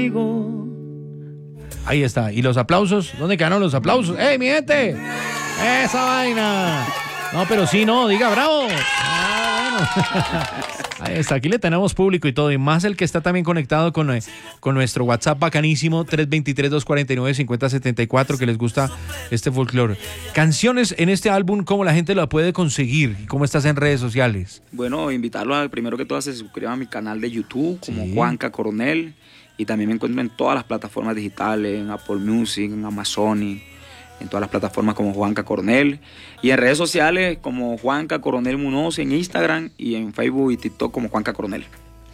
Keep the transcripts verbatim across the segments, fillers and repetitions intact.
Ahí está. ¿Y los aplausos? ¿Dónde quedaron los aplausos? ¡Ey, mi gente! ¡Esa vaina! No, pero sí, no, diga bravo. Ah, bueno. Ahí está, aquí le tenemos público y todo, y más el que está también conectado con, con nuestro WhatsApp bacanísimo, tres dos tres, dos cuatro nueve, cinco cero siete cuatro, que les gusta este folclore. Canciones en este álbum, ¿cómo la gente la puede conseguir? ¿Y cómo estás en redes sociales? Bueno, invitarlos a primero que todo a se suscriban a mi canal de YouTube, como sí. Juanca Coronel, y también me encuentro en todas las plataformas digitales, en Apple Music, en Amazon, en todas las plataformas como Juanca Coronel, y en redes sociales como Juanca Coronel Munoz en Instagram y en Facebook y TikTok como Juanca Coronel.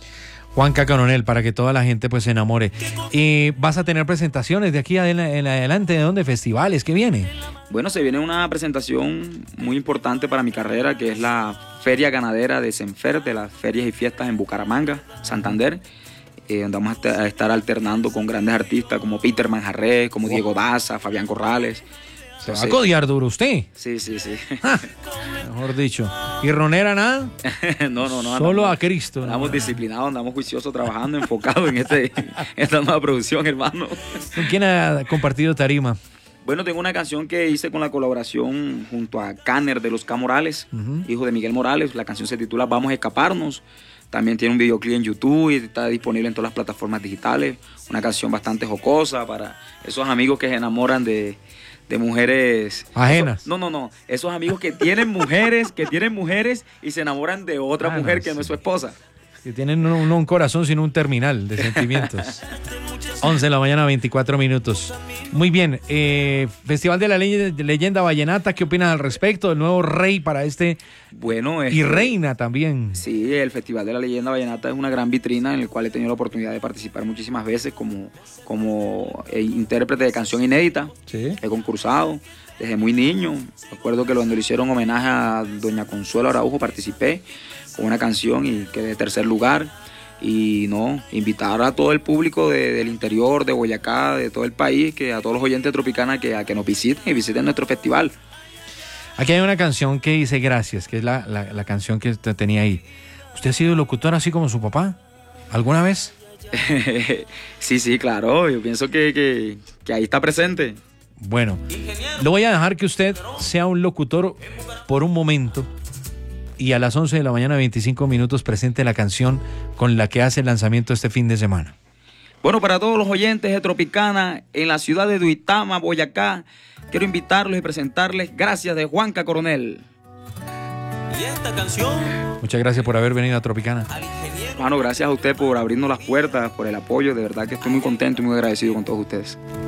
Juanca Coronel, para que toda la gente pues se enamore. ¿Y vas a tener presentaciones de aquí en adelante? ¿De dónde? ¿Festivales? ¿Qué viene? Bueno, se viene una presentación muy importante para mi carrera, que es la Feria Ganadera de Senfer, de las ferias y fiestas en Bucaramanga, Santander. Eh, donde vamos a estar alternando con grandes artistas como Peter Manjarrés, como oh. Diego Daza, Fabián Corrales. ¿Se va a codiar duro usted? Sí, sí, sí. Ah, mejor dicho. ¿Y ronera nada? no, no, no. Solo andamos, a Cristo. Andamos no. disciplinados, andamos juiciosos, trabajando, enfocados en este, esta nueva producción, hermano. ¿Con quién ha compartido tarima? Bueno, tengo una canción que hice con la colaboración junto a Kanner de los K. Morales, uh-huh. hijo de Miguel Morales. La canción se titula Vamos a Escaparnos. También tiene un videoclip en YouTube y está disponible en todas las plataformas digitales. Una canción bastante jocosa para esos amigos que se enamoran de, de mujeres ajenas. Eso, no, no, no. Esos amigos que tienen mujeres, que tienen mujeres y se enamoran de otra ah, mujer no, que sí. no es su esposa. Que tienen no, no un corazón, sino un terminal de sentimientos. once de la mañana, veinticuatro minutos. Muy bien. Eh, Festival de la Ley- Leyenda Vallenata, ¿qué opinas al respecto? El nuevo rey para este. Bueno, y reina también. Sí, el Festival de la Leyenda Vallenata es una gran vitrina en el cual he tenido la oportunidad de participar muchísimas veces como, como eh, intérprete de canción inédita. Sí. He concursado desde muy niño. Recuerdo que cuando le hicieron homenaje a doña Consuelo Araujo participé con una canción y quedé tercer lugar. Y no, invitar a todo el público de, del interior, de Boyacá, de todo el país, que a todos los oyentes de Tropicana que, a que nos visiten y visiten nuestro festival. Aquí hay una canción que dice Gracias, que es la, la, la canción que tenía ahí. ¿Usted ha sido locutor así como su papá? ¿Alguna vez? sí, sí, claro. Yo pienso que, que, que ahí está presente. Bueno, lo voy a dejar que usted sea un locutor por un momento. Y a las once de la mañana, veinticinco minutos, presente la canción con la que hace el lanzamiento este fin de semana. Bueno, para todos los oyentes de Tropicana, en la ciudad de Duitama, Boyacá, quiero invitarlos y presentarles Gracias de Juanca Coronel. Y esta canción... Muchas gracias por haber venido a Tropicana. Hermano, gracias a usted por abrirnos las puertas, por el apoyo. De verdad que estoy muy contento y muy agradecido con todos ustedes.